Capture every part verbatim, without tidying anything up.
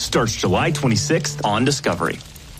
starts July twenty-sixth on Discovery.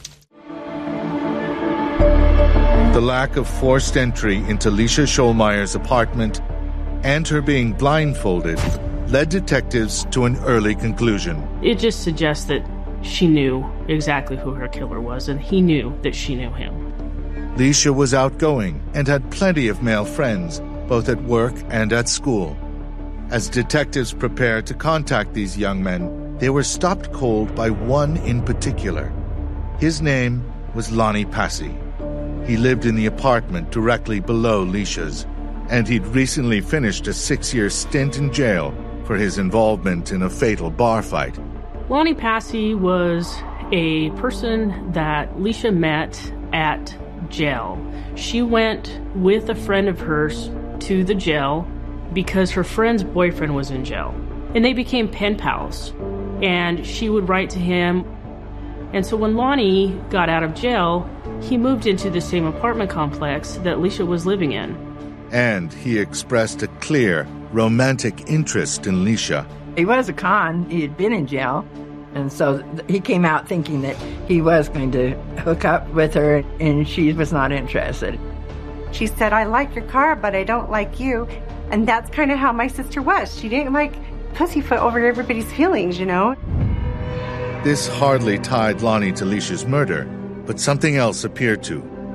The lack of forced entry into Leisha Scholmeyer's apartment and her being blindfolded led detectives to an early conclusion. It just suggests that she knew exactly who her killer was, and he knew that she knew him. Leisha was outgoing and had plenty of male friends, both at work and at school. As detectives prepared to contact these young men, they were stopped cold by one in particular. His name was Lonnie Passy. He lived in the apartment directly below Leisha's, and he'd recently finished a six-year stint in jail for his involvement in a fatal bar fight. Lonnie Passy was a person that Leisha met at jail. She went with a friend of hers to the jail because her friend's boyfriend was in jail. And they became pen pals. And she would write to him. And so when Lonnie got out of jail, he moved into the same apartment complex that Leisha was living in. And he expressed a clear, romantic interest in Leisha. He was a con. He had been in jail. And so he came out thinking that he was going to hook up with her, and she was not interested. She said, I like your car, but I don't like you. And that's kind of how my sister was. She didn't like pussyfoot over everybody's feelings, you know? This hardly tied Lonnie to Leisha's murder, but something else appeared to.